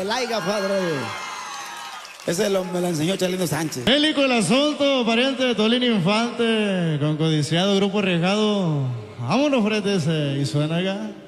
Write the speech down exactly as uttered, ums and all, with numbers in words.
laiga, padre. Ese lo, me lo enseñó Chalino Sánchez. Bélico el asunto, pariente de Tolino Infante, con codiciado grupo arriesgado. Vámonos, frente ese, y suena acá.